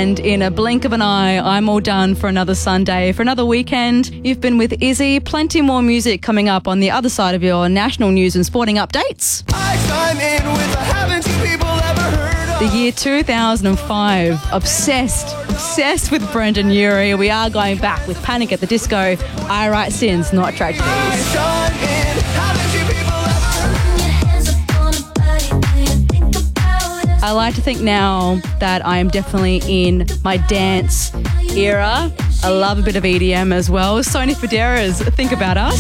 And in a blink of an eye, I'm all done for another Sunday, for another weekend. You've been with Izzy. Plenty more music coming up on the other side of your national news and sporting updates. I chime in with a haven't you people ever heard of? The year 2005. Obsessed with Brendan Urie. We are going back with Panic at the Disco. I Write Sins, Not Tragedies. I chime in, haven't you people I like to think now that I am definitely in my dance era. I love a bit of EDM as well. Sony Fodera's Think About Us.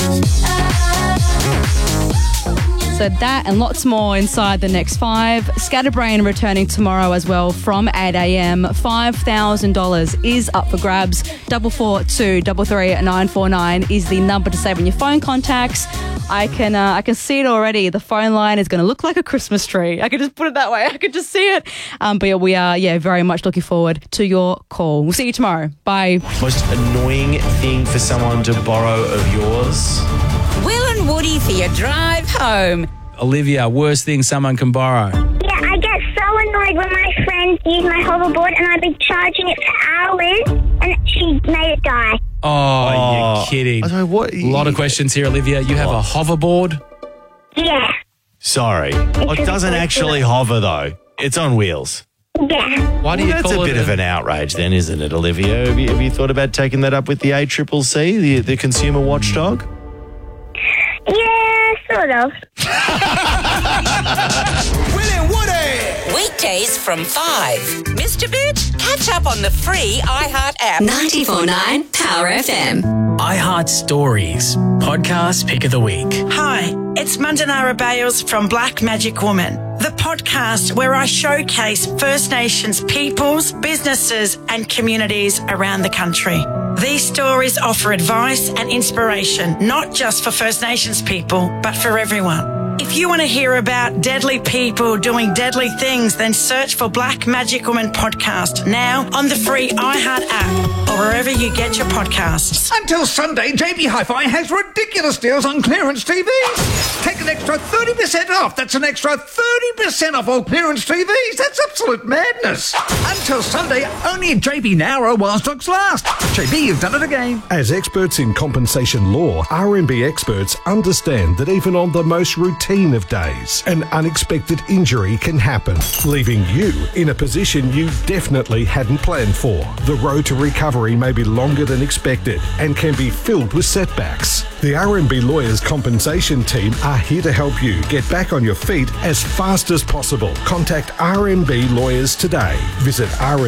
So that and lots more inside the next 5. Scatterbrain returning tomorrow as well from 8 a.m. $5,000 is up for grabs. 442 33 949 is the number to save on your phone contacts. I can see it already. The phone line is going to look like a Christmas tree. I can just put it that way. I can just see it. But yeah, we are very much looking forward to your call. We'll see you tomorrow. Bye. Most annoying thing for someone to borrow of yours? Will and Woody for your drive home. Olivia, worst thing someone can borrow? Yeah, I get so annoyed when my friends use my hoverboard and I've been charging it for hours and she made it die. Oh, you're kidding. What? A lot of questions here, Olivia. You have a hoverboard? Yeah. Sorry. It doesn't actually hover, though. It's on wheels. Yeah. Why do you That's call a it bit of an outrage then, isn't it, Olivia? Have you thought about taking that up with the ACCC, the consumer watchdog? Yeah, sort of. Will and Woody? Weekdays from 5. Mr. Bitch, catch up on the free iHeart app. 94.9 Power FM. iHeart Stories, podcast pick of the week. Hi, it's Mandanara Bales from Black Magic Woman, the podcast where I showcase First Nations peoples, businesses and communities around the country. These stories offer advice and inspiration, not just for First Nations people, but for everyone. If you want to hear about deadly people doing deadly things, then search for Black Magic Woman Podcast now on the free iHeart app or wherever you get your podcasts. Until Sunday, JB Hi-Fi has ridiculous deals on clearance TVs. Take an extra 30% off. That's an extra 30% off all clearance TVs. That's absolute madness. Until Sunday, only at JB now while stocks last. JB, you've done it again. As experts in compensation law, RMB experts understand that even on the most routine of days, an unexpected injury can happen, leaving you in a position you definitely hadn't planned for. The road to recovery may be longer than expected and can be filled with setbacks. The RMB Lawyers Compensation Team are here to help you get back on your feet as fast as possible. Contact RMB Lawyers today. Visit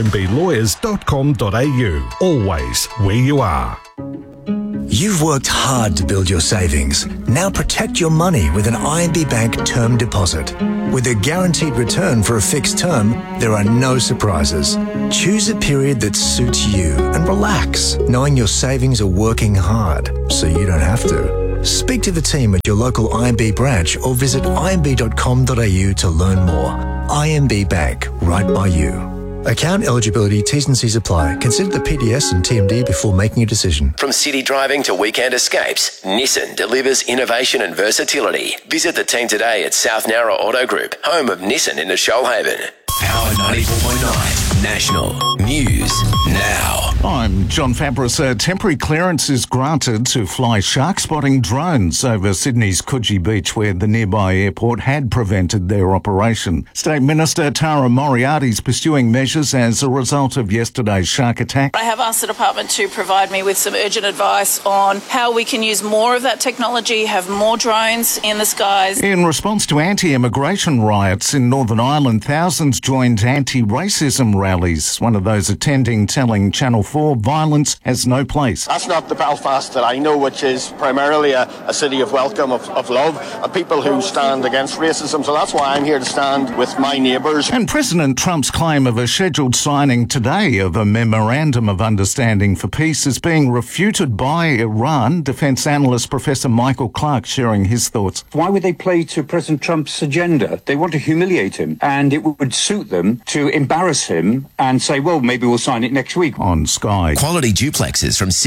rmblawyers.com.au. Always where you are. You've worked hard to build your savings. Now protect your money with an IMB Bank term deposit. With a guaranteed return for a fixed term, there are no surprises. Choose a period that suits you and relax, knowing your savings are working hard, so you don't have to. Speak to the team at your local IMB branch or visit imb.com.au to learn more. IMB Bank, right by you. Account eligibility, T's and C's apply. Consider the PDS and TMD before making a decision. From city driving to weekend escapes, Nissan delivers innovation and versatility. Visit the team today at South Nowra Auto Group, home of Nissan in the Shoalhaven. Power 94.9 National News Now. I'm John Fabris. A temporary clearance is granted to fly shark spotting drones over Sydney's Coogee Beach, where the nearby airport had prevented their operation. State Minister Tara Moriarty is pursuing measures as a result of yesterday's shark attack. I have asked the department to provide me with some urgent advice on how we can use more of that technology, have more drones in the skies. In response to anti-immigration riots in Northern Ireland, thousands joined anti-racism rallies. One of those attending telling Channel 4 violence has no place. That's not the Belfast that I know, which is primarily a city of welcome, of love, of people who stand against racism. So that's why I'm here to stand with my neighbours. And President Trump's claim of a scheduled signing today of a memorandum of understanding for peace is being refuted by Iran. Defence analyst Professor Michael Clark sharing his thoughts. Why would they play to President Trump's agenda? They want to humiliate him, and it would suit them to embarrass him and say, well, maybe we'll sign it next week. On Sky. Quality duplexes from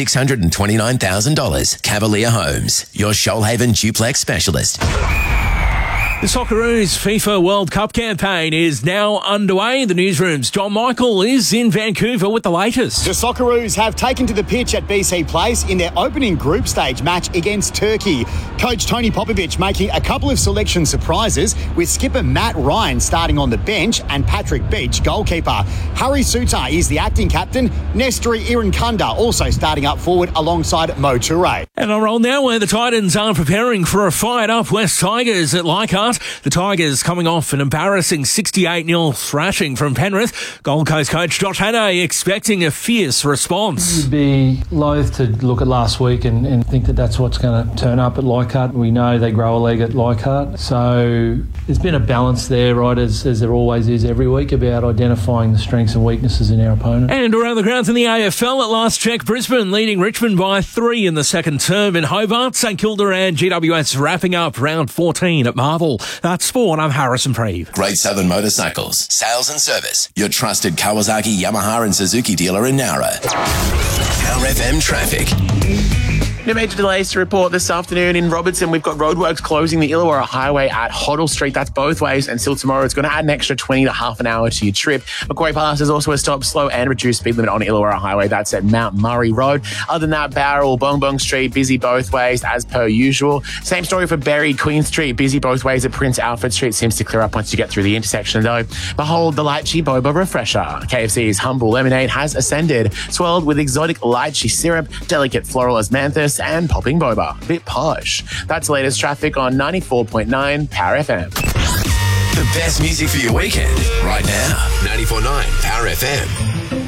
$629,000. Cavalier Homes, your Shoalhaven duplex specialist. The Socceroos FIFA World Cup campaign is now underway. The newsroom's John Michael is in Vancouver with the latest. The Socceroos have taken to the pitch at BC Place in their opening group stage match against Turkey. Coach Tony Popovic making a couple of selection surprises, with skipper Matt Ryan starting on the bench and Patrick Beach goalkeeper. Harry Sutar is the acting captain. Nestri Irankunda also starting up forward alongside Mo Toure. And I'll roll now where the Titans are preparing for a fired-up West Tigers at Leichhardt. The Tigers coming off an embarrassing 68-0 thrashing from Penrith. Gold Coast coach Josh Hannay expecting a fierce response. You'd be loath to look at last week and think that that's what's going to turn up at Leichhardt. We know they grow a leg at Leichhardt. So there's been a balance there, right, as there always is every week, about identifying the strengths and weaknesses in our opponent. And around the grounds in the AFL at last check, Brisbane leading Richmond by 3 in the second term. In Hobart, St Kilda and GWS wrapping up round 14 at Marvel. That's sport. I'm Harrison Preeve. Great Southern Motorcycles, sales and service. Your trusted Kawasaki, Yamaha and Suzuki dealer in Nowra. Power FM traffic. No major delays to report this afternoon in Robertson. We've got roadworks closing the Illawarra Highway at Hoddle Street. That's both ways until tomorrow. It's going to add an extra 20 to half an hour to your trip. Macquarie Pass is also a stop, slow and reduced speed limit on Illawarra Highway. That's at Mount Murray Road. Other than that, Bowral, Bong Bong Street, busy both ways as per usual. Same story for Berry, Queen Street, busy both ways at Prince Alfred Street. Seems to clear up once you get through the intersection though. Behold the Lychee Boba Refresher. KFC's Humble Lemonade has ascended, swirled with exotic lychee syrup, delicate floral osmanthus and popping boba. Bit posh. That's the latest traffic on 94.9 Power FM. The best music for your weekend right now. 94.9 Power FM.